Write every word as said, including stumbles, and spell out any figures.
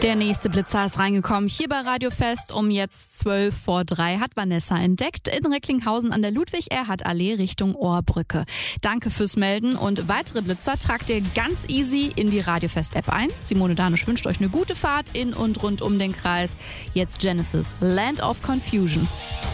Der nächste Blitzer ist reingekommen. Hier bei Radio Fest um jetzt zwölf vor drei hat Vanessa entdeckt. In Recklinghausen an der Ludwig-Erhard-Allee Richtung Ohrbrücke. Danke fürs Melden und weitere Blitzer tragt ihr ganz easy in die Radio Fest-App ein. Simone Danisch wünscht euch eine gute Fahrt in und rund um den Kreis. Jetzt Genesis, Land of Confusion.